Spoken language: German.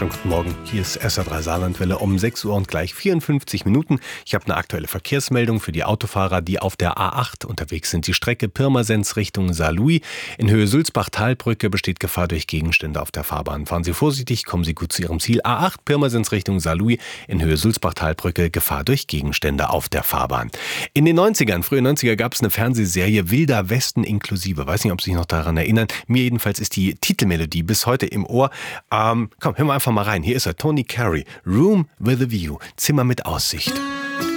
Schönen guten Morgen, hier ist SR3 Saarlandwelle um 6 Uhr und gleich 54 Minuten. Ich habe eine aktuelle Verkehrsmeldung für die Autofahrer, die auf der A8 unterwegs sind. Die Strecke Pirmasens Richtung Saarlouis. In Höhe Sulzbach-Talbrücke besteht Gefahr durch Gegenstände auf der Fahrbahn. Fahren Sie vorsichtig, kommen Sie gut zu Ihrem Ziel. A8 Pirmasens Richtung Saarlouis. In Höhe Sulzbach-Talbrücke Gefahr durch Gegenstände auf der Fahrbahn. In den 90ern, frühen 90er, gab es eine Fernsehserie Wilder Westen inklusive. Weiß nicht, ob Sie sich noch daran erinnern. Mir jedenfalls ist die Titelmelodie bis heute im Ohr. Komm, hören wir einfach mal rein. Hier ist er, Tony Carey. Room with a View. Zimmer mit Aussicht.